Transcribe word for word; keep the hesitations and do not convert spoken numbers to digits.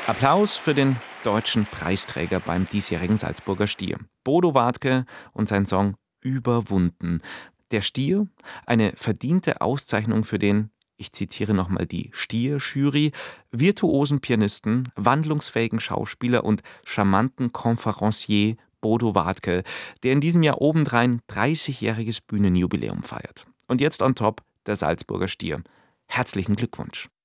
Applaus für den deutschen Preisträger beim diesjährigen Salzburger Stier. Bodo Wartke und sein Song »Überwunden«. Der Stier, eine verdiente Auszeichnung für den, ich zitiere nochmal die Stier-Jury, virtuosen Pianisten, wandlungsfähigen Schauspieler und charmanten Konferencier Bodo Wartke, der in diesem Jahr obendrein dreißigjähriges Bühnenjubiläum feiert. Und jetzt on top der Salzburger Stier. Herzlichen Glückwunsch.